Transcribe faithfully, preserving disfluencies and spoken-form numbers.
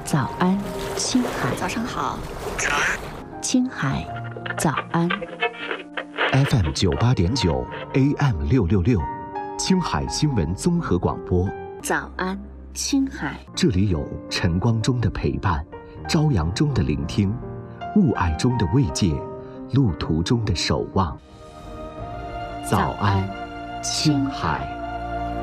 早安，青海。 早上好， 青海，早安。 F M 九八点九 A M 六六六，青海新闻综合广播。 早安，青海。 这里有晨光中的陪伴，朝阳中的聆听，雾霭中的慰藉，路途中的守望。早安，青海。